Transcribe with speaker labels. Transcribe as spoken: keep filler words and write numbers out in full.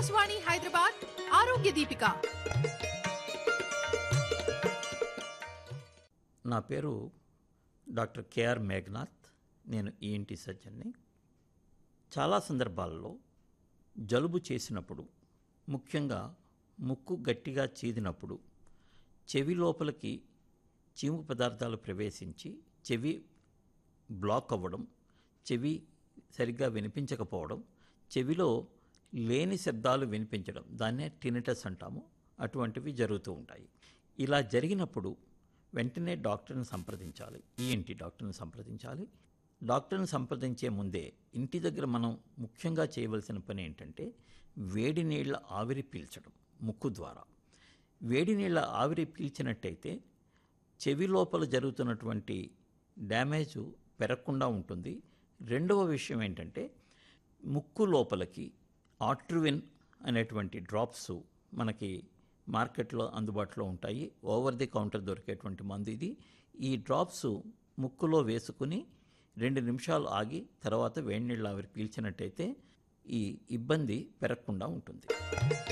Speaker 1: ఆకాశవాణి హైదరాబాద్ ఆరోగ్య దీపిక.
Speaker 2: నా పేరు డాక్టర్ కేఆర్ మేఘనాథ్. నేను ఈఎన్టీ సర్జన్ని. చాలా సందర్భాల్లో జలుబు చేసినప్పుడు, ముఖ్యంగా ముక్కు గట్టిగా చీదినప్పుడు, చెవి లోపలికి చీము పదార్థాలు ప్రవేశించి చెవి బ్లాక్ అవ్వడం, చెవి సరిగ్గా వినిపించకపోవడం, చెవిలో లేని శబ్దాలు వినిపించడం, దాన్నే టినిటస్ అంటాము, అటువంటివి జరుగుతూ ఉంటాయి. ఇలా జరిగినప్పుడు వెంటనే డాక్టర్ని సంప్రదించాలి, ఈఎన్టీ డాక్టర్ని సంప్రదించాలి. డాక్టర్ని సంప్రదించే ముందే ఇంటి దగ్గర మనం ముఖ్యంగా చేయవలసిన పని ఏంటంటే వేడి నీళ్ళ ఆవిరి పీల్చడం ముక్కు ద్వారా. వేడి నీళ్ళ ఆవిరి పీల్చినట్టయితే చెవి లోపల జరుగుతున్నటువంటి డ్యామేజు పెరగకుండా ఉంటుంది. రెండవ విషయం ఏంటంటే ముక్కు లోపలికి ఆట్రువిన్ అనేటువంటి డ్రాప్స్ మనకి మార్కెట్లో అందుబాటులో ఉంటాయి. ఓవర్ ది కౌంటర్ దొరికేటువంటి మందు ఇది. ఈ డ్రాప్స్ ముక్కులో వేసుకుని రెండు నిమిషాలు ఆగి తర్వాత వేడి నీళ్ళ ఆవిరి పీల్చినట్టయితే ఈ ఇబ్బంది పెరగకుండా ఉంటుంది.